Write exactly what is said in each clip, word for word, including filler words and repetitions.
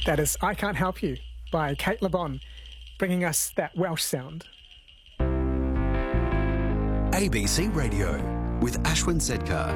That is I Can't Help You by Kate LeBon, bringing us that Welsh sound. A B C Radio with Ashwin Sedkar.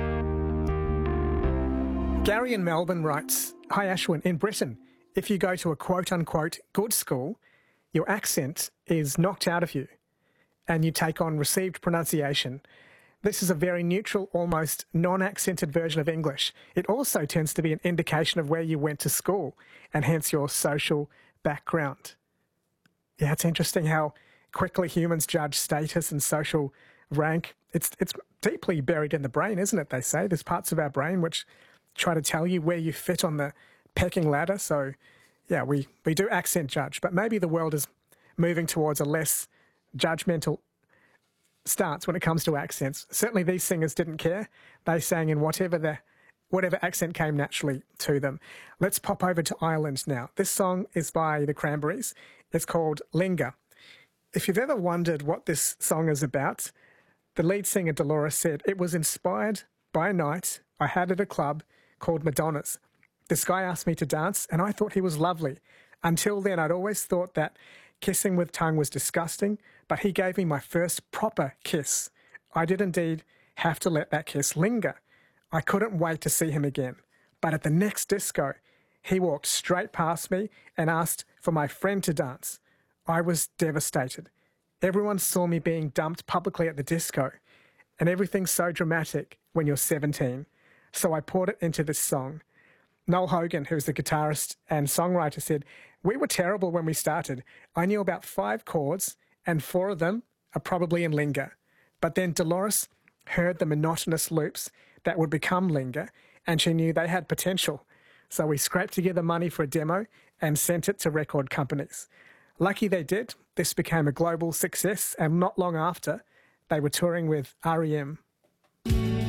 Gary in Melbourne writes, "Hi Ashwin, in Britain, if you go to a quote-unquote good school, your accent is knocked out of you and you take on received pronunciation. This is a very neutral, almost non-accented version of English. It also tends to be an indication of where you went to school and hence your social background." Yeah, it's interesting how quickly humans judge status and social rank. It's it's deeply buried in the brain, isn't it, they say? There's parts of our brain which try to tell you where you fit on the pecking ladder. So, yeah, we, we do accent judge, but maybe the world is moving towards a less judgmental stance when it comes to accents. Certainly these singers didn't care. They sang in whatever the whatever accent came naturally to them. Let's pop over to Ireland now. This song is by the Cranberries. It's called Linger. If you've ever wondered what this song is about, the lead singer Dolores said, "It was inspired by a night I had at a club called Madonna's. This guy asked me to dance and I thought he was lovely. Until then, I'd always thought that kissing with tongue was disgusting, but he gave me my first proper kiss. I did indeed have to let that kiss linger. I couldn't wait to see him again. But at the next disco, he walked straight past me and asked for my friend to dance. I was devastated. Everyone saw me being dumped publicly at the disco, and everything's so dramatic when you're seventeen. So I poured it into this song." Noel Hogan, who's the guitarist and songwriter, said, "We were terrible when we started. I knew about five chords, and four of them are probably in Linger. But then Dolores heard the monotonous loops that would become Linger, and she knew they had potential. So we scraped together money for a demo and sent it to record companies. Lucky they did. This became a global success, and not long after, they were touring with R E M